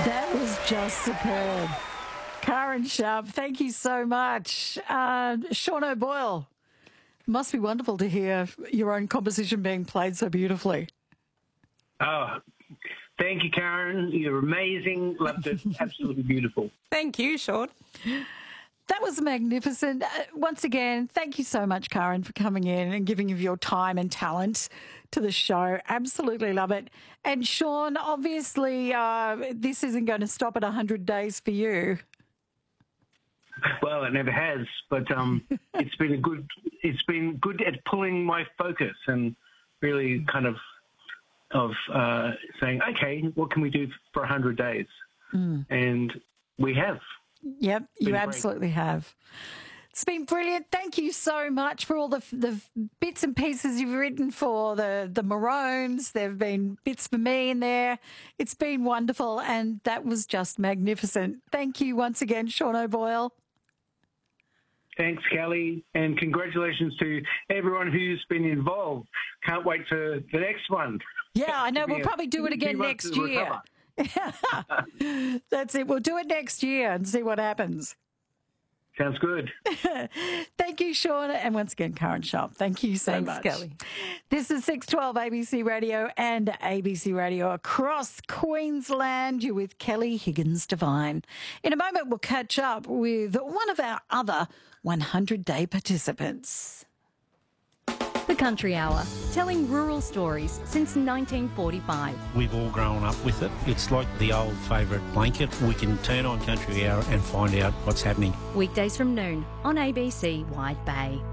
That was just superb. Karen Sharp, thank you so much. Sean O'Boyle, must be wonderful to hear your own composition being played so beautifully. Oh, thank you, Karen. You're amazing. Loved it. Absolutely beautiful. Thank you, Sean. That was magnificent. Once again, thank you so much, Karen, for coming in and giving of your time and talent to the show. Absolutely love it. And Sean, obviously, this isn't going to stop at 100 days for you. Well, it never has, but it's been good at pulling my focus and really kind of saying, okay, what can we do for 100 days? And we have. Yep, you absolutely have. It's been brilliant. Thank you so much for all the bits and pieces you've written for the Maroons. There have been bits for me in there. It's been wonderful, and that was just magnificent. Thank you once again, Sean O'Boyle. Thanks, Kelly, and congratulations to everyone who's been involved. Can't wait for the next one. Yeah, I know. We'll probably do it again next year. That's it. We'll do it next year and see what happens. Sounds good. Thank you, Sean. And once again, Karen Sharp, thank you so much. Thanks, Kelly. This is 612 ABC Radio and ABC Radio across Queensland. You're with Kelly Higgins Devine. In a moment, we'll catch up with one of our other 100-day participants. The Country Hour, telling rural stories since 1945. We've all grown up with it. It's like the old favourite blanket. We can turn on Country Hour and find out what's happening. Weekdays from noon on ABC Wide Bay.